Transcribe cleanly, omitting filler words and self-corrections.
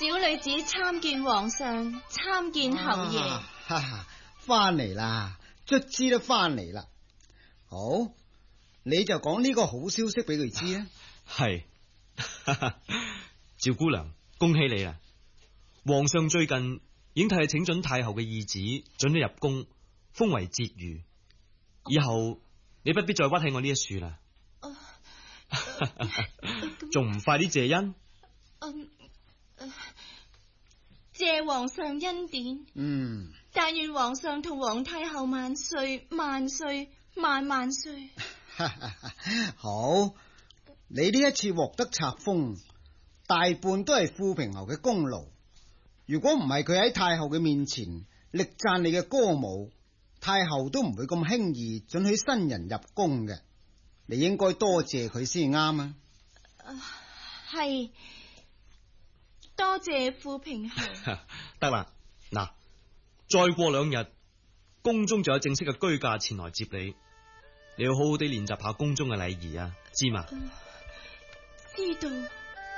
小女子參見皇上，參見侯爺。 翻嚟啦，卒之都翻嚟啦。好，你就講呢個好消息俾佢知啊。 係，趙姑娘，恭喜你啦！皇上最近已經替你請准太后嘅懿旨，准你入宮，封為節馭。以後你不必再屈喺我呢一處啦。仲唔快啲謝恩？ 謝皇上恩典。但願皇上同皇太后萬歲萬歲萬萬歲。 好，你呢一次獲得冊封，大半都係富平侯嘅功勞。如果唔係佢喺太后嘅面前力讚你嘅歌舞，太后都唔會咁輕易准許新人入宮嘅。你應該多謝佢先啱啊。 係，多謝富平侯。 得啦，嗱，再過2日，宮中就有正式嘅居駕前來接你。你要好好地練習下宮中嘅禮儀啊，知嘛？ 知道。